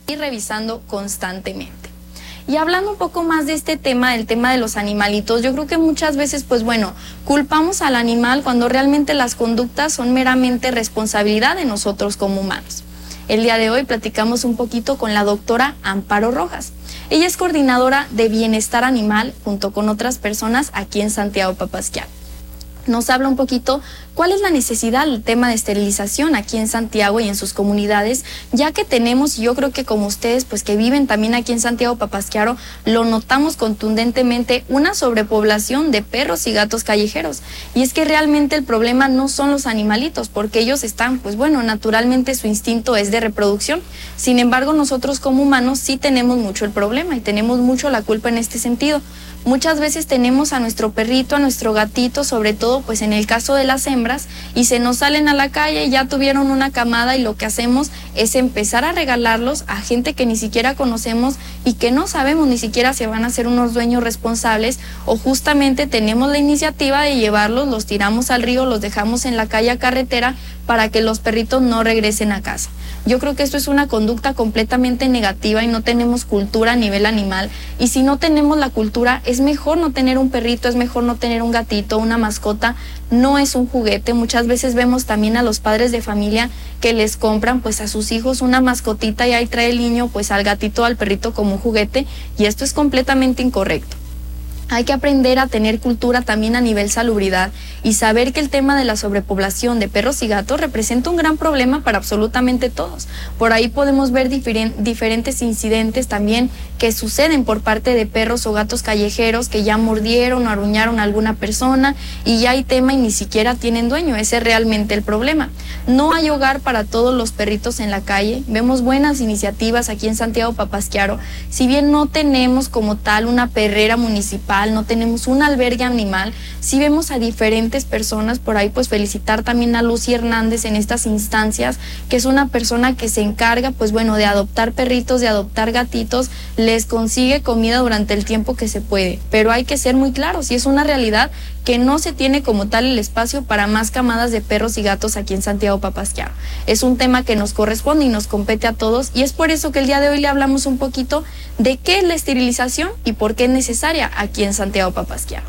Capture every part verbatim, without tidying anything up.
y revisando constantemente. Y hablando un poco más de este tema, el tema de los animalitos, yo creo que muchas veces, pues bueno, culpamos al animal cuando realmente las conductas son meramente responsabilidad de nosotros como humanos. El día de hoy platicamos un poquito con la doctora Amparo Rojas. Ella es coordinadora de bienestar animal junto con otras personas aquí en Santiago Papasquiaro. Nos habla un poquito cuál es la necesidad del tema de esterilización aquí en Santiago y en sus comunidades, ya que tenemos, y yo creo que como ustedes, pues que viven también aquí en Santiago Papasquiaro, lo notamos contundentemente, una sobrepoblación de perros y gatos callejeros. Y es que realmente el problema no son los animalitos, porque ellos están, pues bueno, naturalmente su instinto es de reproducción. Sin embargo, nosotros como humanos sí tenemos mucho el problema y tenemos mucho la culpa en este sentido. Muchas veces tenemos a nuestro perrito, a nuestro gatito, sobre todo pues en el caso de las hembras, y se nos salen a la calle, ya tuvieron una camada y lo que hacemos es empezar a regalarlos a gente que ni siquiera conocemos y que no sabemos ni siquiera si van a ser unos dueños responsables, o justamente tenemos la iniciativa de llevarlos, los tiramos al río, los dejamos en la calle carretera para que los perritos no regresen a casa. Yo creo que esto es una conducta completamente negativa y no tenemos cultura a nivel animal, y si no tenemos la cultura es mejor no tener un perrito, es mejor no tener un gatito, una mascota, no es un juguete. Muchas veces vemos también a los padres de familia que les compran pues a sus hijos una mascotita y ahí trae el niño pues al gatito o al perrito como un juguete, y esto es completamente incorrecto. Hay que aprender a tener cultura también a nivel salubridad y saber que el tema de la sobrepoblación de perros y gatos representa un gran problema para absolutamente todos. Por ahí podemos ver diferen, diferentes incidentes también que suceden por parte de perros o gatos callejeros que ya mordieron o aruñaron a alguna persona y ya hay tema y ni siquiera tienen dueño. Ese es realmente el problema. No hay hogar para todos los perritos en la calle. Vemos buenas iniciativas aquí en Santiago Papasquiaro. Si bien no tenemos como tal una perrera municipal, no tenemos un albergue animal, sí vemos a diferentes personas por ahí, pues felicitar también a Lucy Hernández en estas instancias, que es una persona que se encarga, pues bueno, de adoptar perritos, de adoptar gatitos, les consigue comida durante el tiempo que se puede, pero hay que ser muy claros, y es una realidad que no se tiene como tal el espacio para más camadas de perros y gatos aquí en Santiago Papasquiaro. Es un tema que nos corresponde y nos compete a todos, y es por eso que el día de hoy le hablamos un poquito de qué es la esterilización y por qué es necesaria aquí en Santiago Papasquiaro.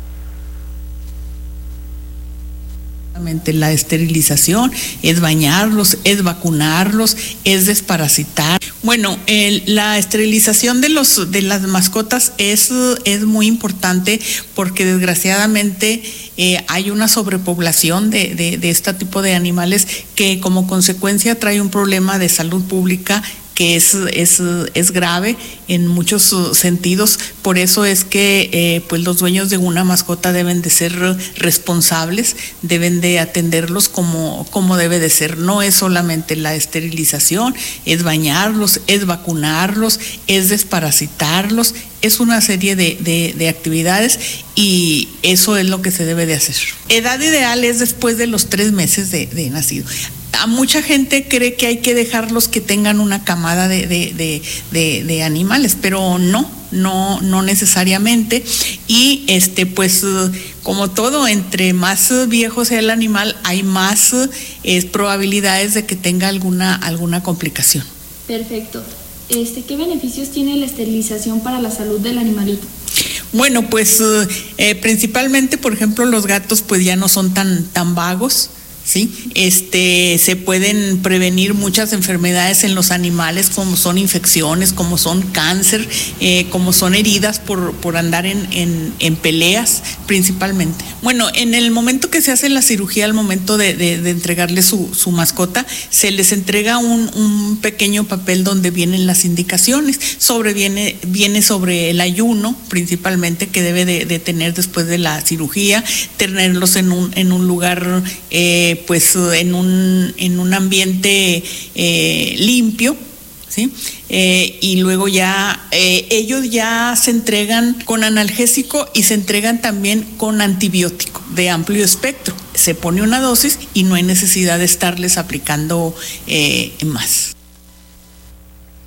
La esterilización es bañarlos, es vacunarlos, es desparasitar. Bueno, el, la esterilización de los de las mascotas es, es muy importante porque desgraciadamente eh, hay una sobrepoblación de, de, de este tipo de animales que como consecuencia trae un problema de salud pública que es, es, es grave en muchos sentidos. Por eso es que eh, pues los dueños de una mascota deben de ser responsables, deben de atenderlos como, como debe de ser. No es solamente la esterilización, es bañarlos, es vacunarlos, es desparasitarlos, es una serie de, de, de actividades, y eso es lo que se debe de hacer. Edad ideal es después de los tres meses de, de nacido. A mucha gente cree que hay que dejarlos que tengan una camada de, de, de, de, de animales, pero no, no, no necesariamente. Y este, pues, como todo, entre más viejo sea el animal, hay más eh, probabilidades de que tenga alguna, alguna complicación. Perfecto. Este, ¿qué beneficios tiene la esterilización para la salud del animalito? Bueno, pues eh, principalmente, por ejemplo, los gatos pues ya no son tan, tan vagos. Sí, este, se pueden prevenir muchas enfermedades en los animales, como son infecciones, como son cáncer, eh, como son heridas por, por andar en, en, en peleas principalmente. Bueno, en el momento que se hace la cirugía, al momento de, de, de entregarle su, su mascota, se les entrega un, un pequeño papel donde vienen las indicaciones, sobre viene, viene sobre el ayuno principalmente que debe de, de tener después de la cirugía, tenerlos en un, en un lugar eh, pues en un, en un ambiente eh, limpio, ¿sí? Eh, y luego ya eh, ellos ya se entregan con analgésico y se entregan también con antibiótico de amplio espectro. Se pone una dosis y no hay necesidad de estarles aplicando eh, más.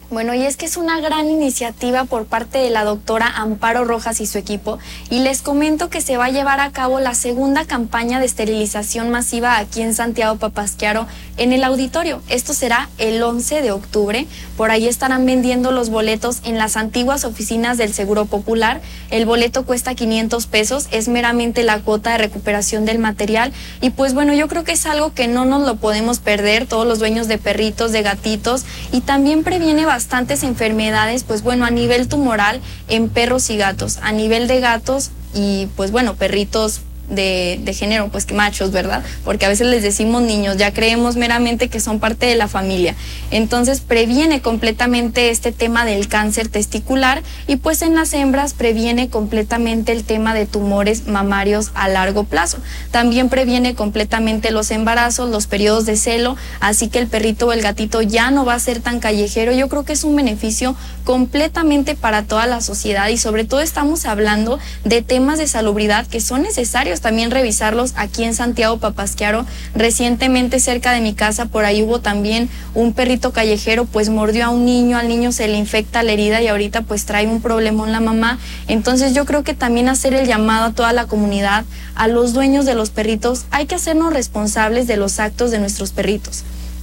Bueno, y es que es una gran iniciativa por parte de la doctora Amparo Rojas y su equipo, y les comento que se va a llevar a cabo la segunda campaña de esterilización masiva aquí en Santiago Papasquiaro en el auditorio. Esto será el once de octubre, por ahí estarán vendiendo los boletos en las antiguas oficinas del Seguro Popular. El boleto cuesta quinientos pesos, es meramente la cuota de recuperación del material, y pues bueno, yo creo que es algo que no nos lo podemos perder todos los dueños de perritos, de gatitos, y también previene bastante bastantes enfermedades, pues bueno, a nivel tumoral en perros y gatos, a nivel de gatos y pues bueno, perritos de, de género, pues que machos, ¿verdad? Porque a veces les decimos niños, ya creemos meramente que son parte de la familia. Entonces previene completamente este tema del cáncer testicular, y pues en las hembras previene completamente el tema de tumores mamarios a largo plazo. También previene completamente los embarazos, los periodos de celo, así que el perrito o el gatito ya no va a ser tan callejero. Yo creo que es un beneficio completamente para toda la sociedad, y sobre todo estamos hablando de temas de salubridad que son necesarios también revisarlos aquí en Santiago Papasquiaro. Recientemente cerca de mi casa por ahí hubo también un perrito callejero, pues mordió a un niño, al niño se le infecta la herida y ahorita pues trae un problemón la mamá. Entonces yo creo que también hacer el llamado a toda la comunidad, a los dueños de los perritos, hay que hacernos responsables de los actos de nuestros perritos.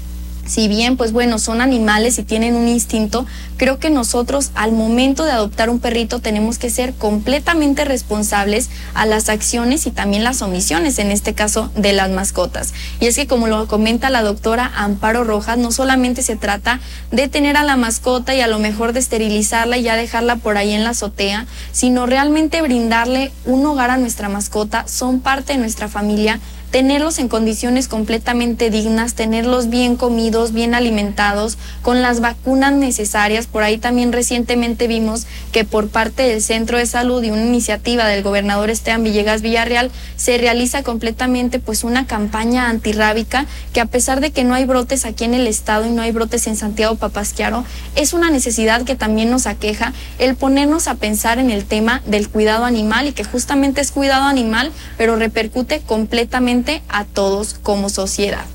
Si bien, pues bueno, son animales y tienen un instinto, creo que nosotros al momento de adoptar un perrito tenemos que ser completamente responsables a las acciones y también las omisiones, en este caso de las mascotas. Y es que, como lo comenta la doctora Amparo Rojas, no solamente se trata de tener a la mascota y a lo mejor de esterilizarla y ya dejarla por ahí en la azotea, sino realmente brindarle un hogar a nuestra mascota. Son parte de nuestra familia, tenerlos en condiciones completamente dignas, tenerlos bien comidos, bien alimentados, con las vacunas necesarias. Por ahí también recientemente vimos que por parte del Centro de Salud y una iniciativa del gobernador Esteban Villegas Villarreal se realiza completamente pues una campaña antirrábica, que a pesar de que no hay brotes aquí en el estado y no hay brotes en Santiago Papasquiaro, es una necesidad que también nos aqueja el ponernos a pensar en el tema del cuidado animal, y que justamente es cuidado animal, pero repercute completamente a todos como sociedad.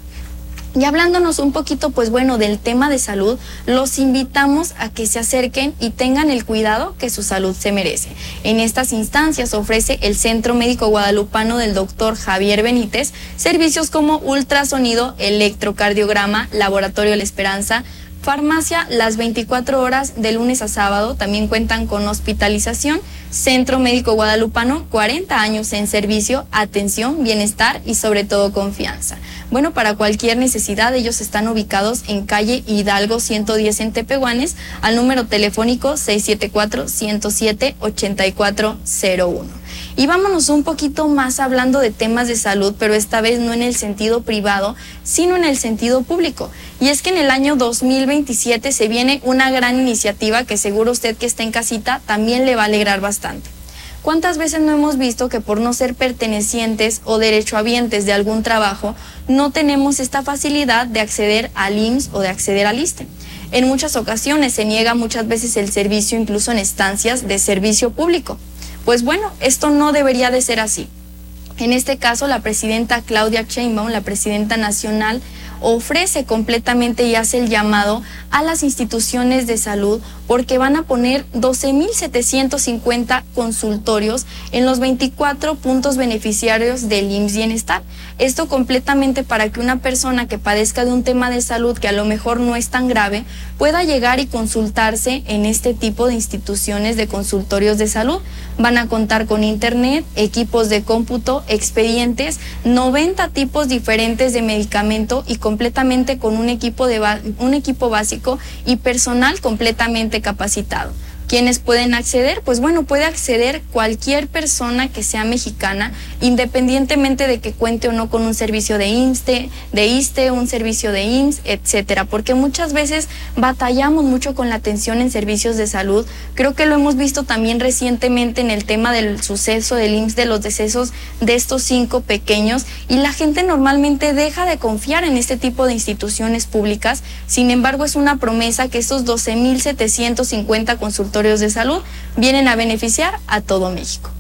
Y hablándonos un poquito, pues bueno, del tema de salud, los invitamos a que se acerquen y tengan el cuidado que su salud se merece. En estas instancias ofrece el Centro Médico Guadalupano del doctor Javier Benítez servicios como ultrasonido, electrocardiograma, laboratorio La Esperanza, farmacia las veinticuatro horas de lunes a sábado. También cuentan con hospitalización. Centro Médico Guadalupano, cuarenta años en servicio, atención, bienestar y sobre todo confianza. Bueno, para cualquier necesidad, ellos están ubicados en calle Hidalgo ciento diez en Tepehuanes, al número telefónico seis siete cuatro, uno cero siete, ocho cuatro cero uno. Y vámonos un poquito más hablando de temas de salud, pero esta vez no en el sentido privado, sino en el sentido público. Y es que en el año dos mil veintisiete se viene una gran iniciativa que seguro usted que está en casita también le va a alegrar bastante. ¿Cuántas veces no hemos visto que por no ser pertenecientes o derechohabientes de algún trabajo no tenemos esta facilidad de acceder al I M S S o de acceder al ISSSTE? En muchas ocasiones se niega muchas veces el servicio, incluso en estancias de servicio público. Pues bueno, esto no debería de ser así. En este caso, la presidenta Claudia Sheinbaum, la presidenta nacional, ofrece completamente y hace el llamado a las instituciones de salud, porque van a poner doce mil setecientos cincuenta consultorios en los veinticuatro puntos beneficiarios del I M S S Bienestar. Esto completamente para que una persona que padezca de un tema de salud que a lo mejor no es tan grave pueda llegar y consultarse en este tipo de instituciones de consultorios de salud. Van a contar con internet, equipos de cómputo, expedientes, noventa tipos diferentes de medicamento y completamente con un equipo, de un equipo básico y personal completamente capacitado. ¿Quiénes pueden acceder? Pues bueno, puede acceder cualquier persona que sea mexicana, independientemente de que cuente o no con un servicio de IMSSSTE, de ISSSTE, un servicio de I M S S, etcétera, porque muchas veces batallamos mucho con la atención en servicios de salud. Creo que lo hemos visto también recientemente en el tema del suceso del I M S S, de los decesos de estos cinco pequeños, y la gente normalmente deja de confiar en este tipo de instituciones públicas. Sin embargo, es una promesa que estos doce mil setecientos cincuenta consultorios de salud vienen a beneficiar a todo México.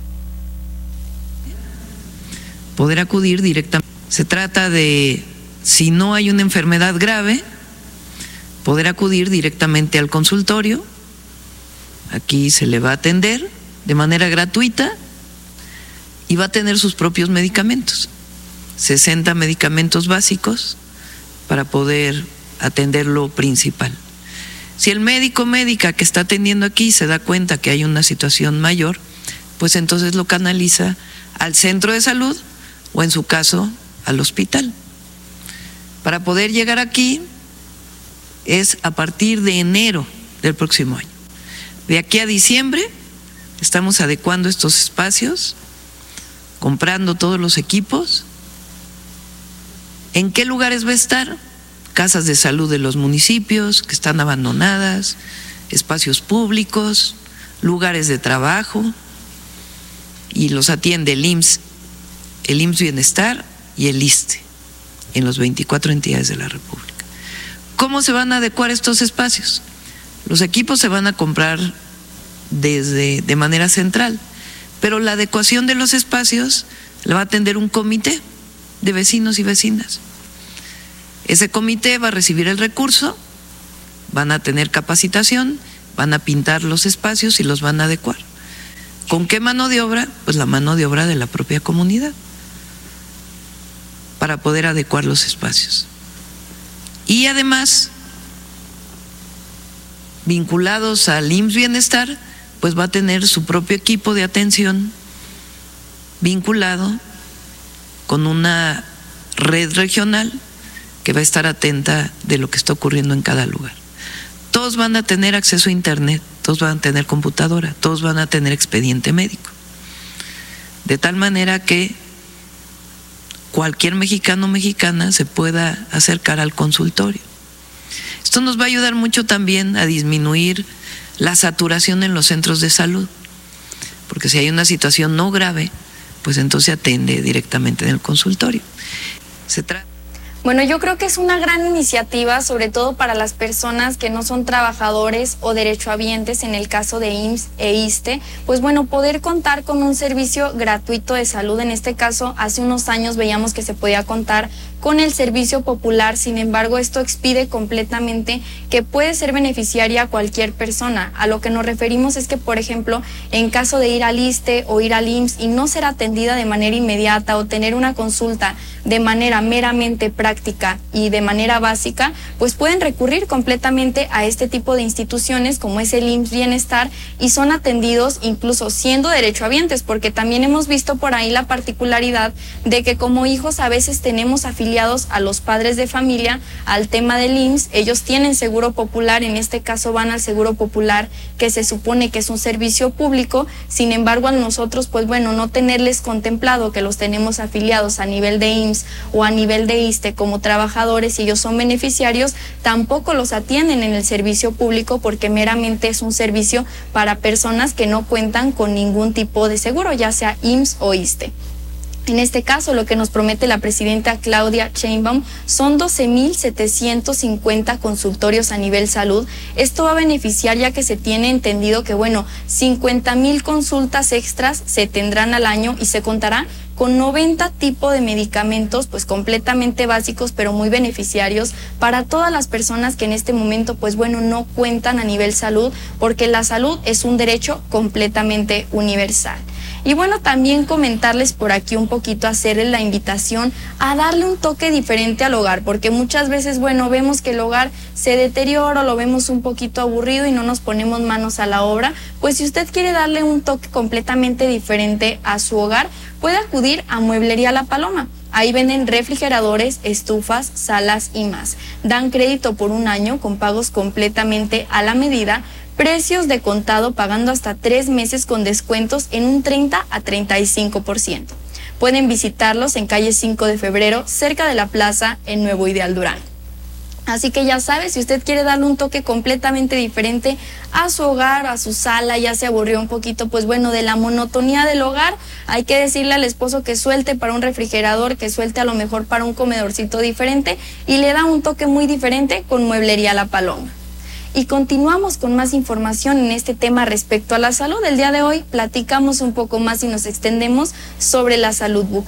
Poder acudir directamente. Se trata de, si no hay una enfermedad grave, poder acudir directamente al consultorio. Aquí se le va a atender de manera gratuita y va a tener sus propios medicamentos, sesenta medicamentos básicos para poder atender lo principal. Si el médico o médica que está atendiendo aquí se da cuenta que hay una situación mayor, pues entonces lo canaliza al centro de salud o en su caso al hospital. Para poder llegar aquí es a partir de enero del próximo año. De aquí a diciembre estamos adecuando estos espacios, comprando todos los equipos. ¿En qué lugares va a estar? Casas de salud de los municipios que están abandonadas, espacios públicos, lugares de trabajo, y los atiende el I M S S, el I M S S Bienestar y el ISSSTE en las veinticuatro entidades de la República. ¿Cómo se van a adecuar estos espacios? Los equipos se van a comprar desde, de manera central, pero la adecuación de los espacios la va a atender un comité de vecinos y vecinas. Ese comité va a recibir el recurso, van a tener capacitación, van a pintar los espacios y los van a adecuar. ¿Con qué mano de obra? Pues la mano de obra de la propia comunidad, para poder adecuar los espacios. Y además, vinculados al I M S S Bienestar, pues va a tener su propio equipo de atención vinculado con una red regional que va a estar atenta de lo que está ocurriendo en cada lugar. Todos van a tener acceso a internet, todos van a tener computadora, todos van a tener expediente médico. De tal manera que cualquier mexicano o mexicana se pueda acercar al consultorio. Esto nos va a ayudar mucho también a disminuir la saturación en los centros de salud, porque si hay una situación no grave, pues entonces se atiende directamente en el consultorio. Se trata Bueno, yo creo que es una gran iniciativa, sobre todo para las personas que no son trabajadores o derechohabientes, en el caso de I M S S e ISSSTE, pues bueno, poder contar con un servicio gratuito de salud. En este caso, hace unos años veíamos que se podía contar con el servicio popular, sin embargo, esto expide completamente que puede ser beneficiaria a cualquier persona. A lo que nos referimos es que, por ejemplo, en caso de ir al ISSSTE o ir al I M S S y no ser atendida de manera inmediata o tener una consulta de manera meramente práctica y de manera básica, pues pueden recurrir completamente a este tipo de instituciones como es el I M S S Bienestar, y son atendidos incluso siendo derechohabientes, porque también hemos visto por ahí la particularidad de que como hijos a veces tenemos afiliados a los padres de familia al tema del I M S S, ellos tienen seguro popular, en este caso van al seguro popular que se supone que es un servicio público, sin embargo a nosotros pues bueno, no tenerles contemplado que los tenemos afiliados a nivel de I M S S o a nivel de ISSSTE como trabajadores y ellos son beneficiarios, tampoco los atienden en el servicio público porque meramente es un servicio para personas que no cuentan con ningún tipo de seguro, ya sea I M S S o ISSSTE. En este caso, lo que nos promete la presidenta Claudia Sheinbaum son doce mil setecientos cincuenta consultorios a nivel salud. Esto va a beneficiar ya que se tiene entendido que, bueno, cincuenta mil consultas extras se tendrán al año y se contará con noventa tipos de medicamentos, pues completamente básicos, pero muy beneficiarios para todas las personas que en este momento, pues bueno, no cuentan a nivel salud, porque la salud es un derecho completamente universal. Y bueno, también comentarles por aquí un poquito, hacerles la invitación a darle un toque diferente al hogar, porque muchas veces, bueno, vemos que el hogar se deteriora, lo vemos un poquito aburrido y no nos ponemos manos a la obra. Pues si usted quiere darle un toque completamente diferente a su hogar, puede acudir a Mueblería La Paloma. Ahí venden refrigeradores, estufas, salas y más. Dan crédito por un año con pagos completamente a la medida, precios de contado pagando hasta tres meses con descuentos en un treinta a treinta y cinco por ciento. Pueden visitarlos en calle cinco de febrero, cerca de la plaza en Nuevo Ideal Durán. Así que ya sabe, si usted quiere darle un toque completamente diferente a su hogar, a su sala, ya se aburrió un poquito, pues bueno, de la monotonía del hogar, hay que decirle al esposo que suelte para un refrigerador, que suelte a lo mejor para un comedorcito diferente y le da un toque muy diferente con Mueblería La Paloma. Y continuamos con más información en este tema respecto a la salud. El día de hoy platicamos un poco más y nos extendemos sobre la salud bucal.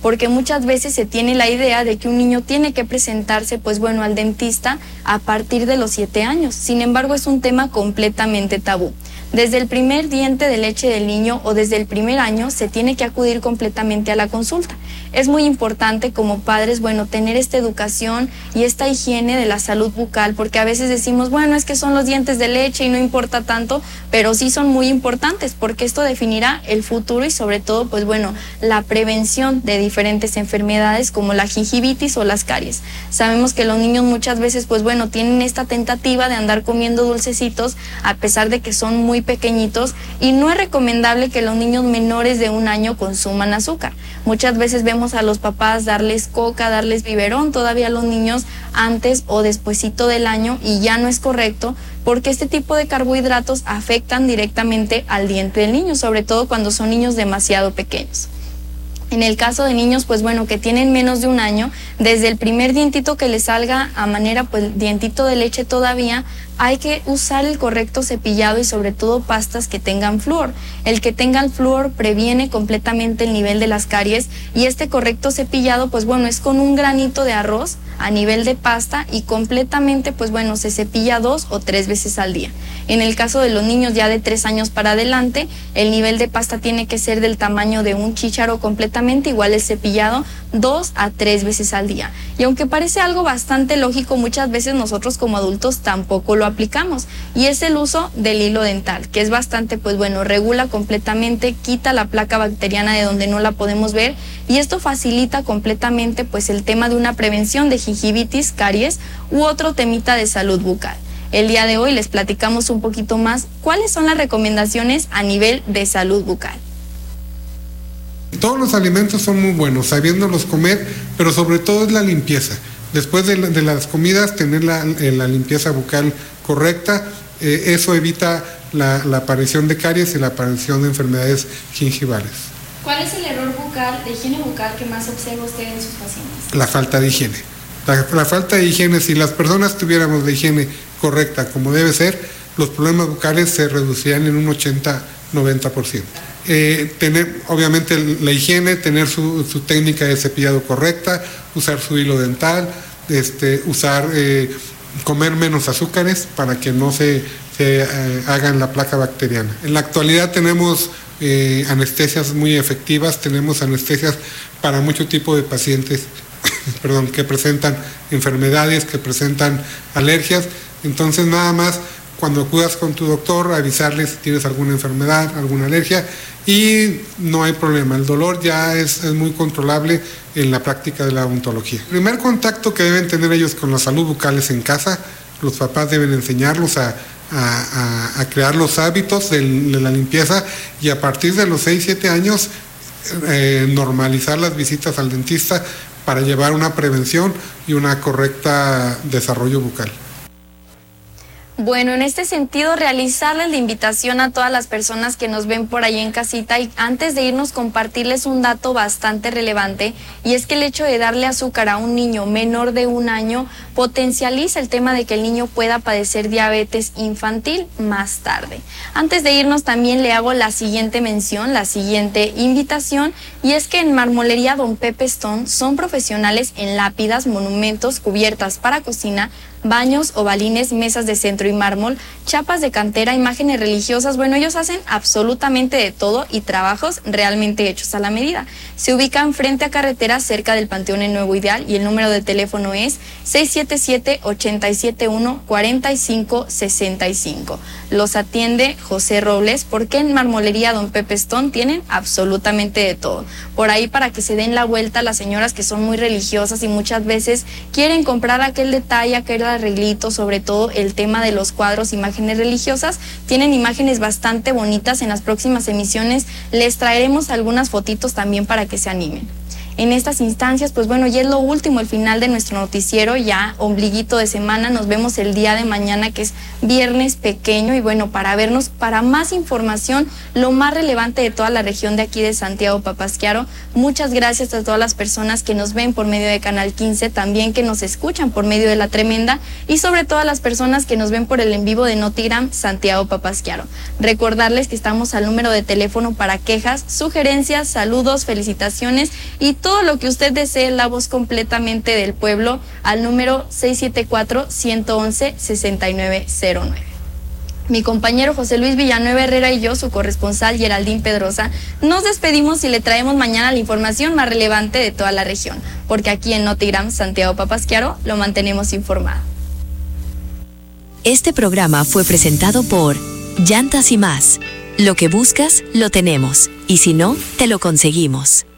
porque muchas veces se tiene la idea de que un niño tiene que presentarse, pues bueno, al dentista a partir de los siete años. Sin embargo, es un tema completamente tabú. Desde el primer diente de leche del niño o desde el primer año se tiene que acudir completamente a la consulta. Es muy importante como padres, bueno, tener esta educación y esta higiene de la salud bucal, porque a veces decimos, bueno, es que son los dientes de leche y no importa tanto, pero sí son muy importantes porque esto definirá el futuro y sobre todo, pues bueno, la prevención de diferentes enfermedades como la gingivitis o las caries. Sabemos que los niños muchas veces, pues bueno, tienen esta tentativa de andar comiendo dulcecitos a pesar de que son muy pequeñitos y no es recomendable que los niños menores de un año consuman azúcar. Muchas veces vemos a los papás darles coca, darles biberón todavía a los niños antes o despuesito del año y ya no es correcto porque este tipo de carbohidratos afectan directamente al diente del niño, sobre todo cuando son niños demasiado pequeños. En el caso de niños, pues bueno, que tienen menos de un año, desde el primer dientito que les salga a manera, pues dientito de leche todavía, hay que usar el correcto cepillado y sobre todo pastas que tengan flúor. El que tengan flúor previene completamente el nivel de las caries y este correcto cepillado, pues bueno, es con un granito de arroz a nivel de pasta y completamente, pues bueno, se cepilla dos o tres veces al día. En el caso de los niños ya de tres años para adelante, el nivel de pasta tiene que ser del tamaño de un chícharo completamente, igual el cepillado dos a tres veces al día. Y aunque parece algo bastante lógico, muchas veces nosotros como adultos tampoco lo aplicamos. Y es el uso del hilo dental, que es bastante, pues bueno, regula completamente, quita la placa bacteriana de donde no la podemos ver y esto facilita completamente pues el tema de una prevención de gingivitis, caries u otro temita de salud bucal. El día de hoy les platicamos un poquito más cuáles son las recomendaciones a nivel de salud bucal. Todos los alimentos son muy buenos, sabiéndolos comer, pero sobre todo es la limpieza. Después de, la, de las comidas, tener la, la limpieza bucal correcta, eh, eso evita la, la aparición de caries y la aparición de enfermedades gingivales. ¿Cuál es el error bucal, de higiene bucal, que más observa usted en sus pacientes? La falta de higiene. La, la falta de higiene, si las personas tuviéramos la higiene correcta como debe ser, los problemas bucales se reducirían en un ochenta a noventa por ciento. Eh, tener obviamente la higiene, tener su, su técnica de cepillado correcta, usar su hilo dental, este, usar, eh, comer menos azúcares para que no se, se eh, hagan la placa bacteriana. En la actualidad tenemos eh, anestesias muy efectivas, tenemos anestesias para mucho tipo de pacientes perdón, que presentan enfermedades, que presentan alergias, entonces nada más cuando acudas con tu doctor, avisarles si tienes alguna enfermedad, alguna alergia y no hay problema. El dolor ya es, es muy controlable en la práctica de la odontología. El primer contacto que deben tener ellos con la salud bucal es en casa. Los papás deben enseñarlos a, a, a, a crear los hábitos de, de la limpieza y a partir de los seis, siete años eh, normalizar las visitas al dentista para llevar una prevención y una correcta desarrollo bucal. Bueno, en este sentido, realizarles la invitación a todas las personas que nos ven por ahí en casita y antes de irnos compartirles un dato bastante relevante y es que el hecho de darle azúcar a un niño menor de un año potencializa el tema de que el niño pueda padecer diabetes infantil más tarde. Antes de irnos también le hago la siguiente mención, la siguiente invitación y es que en Marmolería Don Pepe Stone son profesionales en lápidas, monumentos, cubiertas para cocina, baños, ovalines, mesas de centro y mármol, chapas de cantera, imágenes religiosas. Bueno, ellos hacen absolutamente de todo y trabajos realmente hechos a la medida. Se ubican frente a carretera cerca del Panteón en Nuevo Ideal y el número de teléfono es seis siete siete, ocho siete uno, cuatro cinco seis cinco. Los atiende José Robles porque en Marmolería Don Pepe Stone tienen absolutamente de todo. Por ahí para que se den la vuelta las señoras que son muy religiosas y muchas veces quieren comprar aquel detalle, aquel arreglito, sobre todo el tema de los cuadros, imágenes religiosas, tienen imágenes bastante bonitas. En las próximas emisiones les traeremos algunas fotitos también para que se animen. En estas instancias, pues bueno, ya es lo último, el final de nuestro noticiero, ya ombliguito de semana, nos vemos el día de mañana que es viernes pequeño y bueno, para vernos, para más información, lo más relevante de toda la región de aquí de Santiago Papasquiaro, muchas gracias a todas las personas que nos ven por medio de Canal quince, también que nos escuchan por medio de La Tremenda y sobre todo a las personas que nos ven por el en vivo de Notigram Santiago Papasquiaro. Recordarles que estamos al número de teléfono para quejas, sugerencias, saludos, felicitaciones y todo lo que usted desee, la voz completamente del pueblo, al número seis siete cuatro, uno uno uno, seis nueve cero nueve. Mi compañero José Luis Villanueva Herrera y yo, su corresponsal Geraldine Pedrosa, nos despedimos y le traemos mañana la información más relevante de toda la región, porque aquí en Notigram Santiago Papasquiaro lo mantenemos informado. Este programa fue presentado por Llantas y Más. Lo que buscas, lo tenemos, y si no, te lo conseguimos.